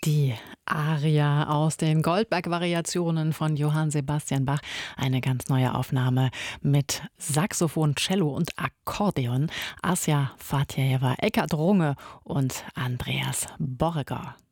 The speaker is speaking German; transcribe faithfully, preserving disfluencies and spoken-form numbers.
Die Aria aus den Goldberg-Variationen von Johann Sebastian Bach. Eine ganz neue Aufnahme mit Saxophon, Cello und Akkordeon. Asja Fatjeva, Eckhard Runge und Andreas Borreger.